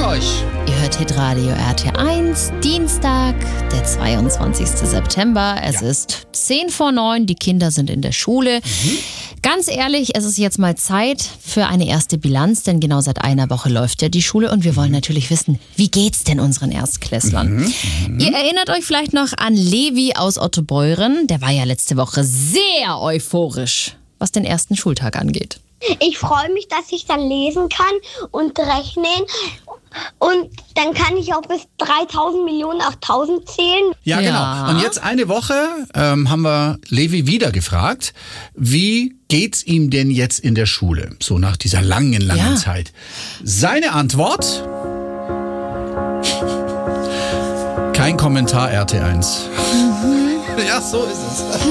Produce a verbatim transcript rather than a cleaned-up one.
euch. Ihr hört Hitradio R T eins, Dienstag, der zweiundzwanzigsten September. Es Ja. ist zehn vor neun, die Kinder sind in der Schule. Mhm. Ganz ehrlich, es ist jetzt mal Zeit für eine erste Bilanz, denn genau seit einer Woche läuft ja die Schule und wir wollen natürlich wissen, wie geht's denn unseren Erstklässlern? Mhm. Mhm. Ihr erinnert euch vielleicht noch an Levi aus Ottobeuren, der war ja letzte Woche sehr euphorisch, was den ersten Schultag angeht. Ich freue mich, dass ich dann lesen kann und rechnen. Und dann kann ich auch bis dreitausend Millionen auf tausend zählen. Ja, Ja. genau. Und jetzt eine Woche ähm, haben wir Levi wieder gefragt, wie geht's ihm denn jetzt in der Schule? So nach dieser langen, langen Ja. Zeit. Seine Antwort? Kein Kommentar R T eins. Ja, so ist es.